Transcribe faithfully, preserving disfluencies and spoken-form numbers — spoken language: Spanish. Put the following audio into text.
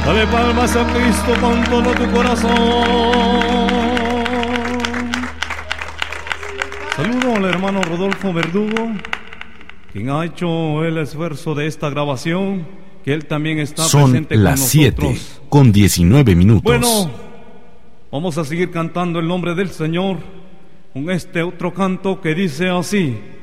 Dale palmas a Cristo con todo tu corazón. Saludo al hermano Rodolfo Verdugo, quien ha hecho el esfuerzo de esta grabación, que él también está Son presente con las nosotros. siete con diecinueve minutos. Bueno, vamos a seguir cantando el nombre del Señor con este otro canto que dice así.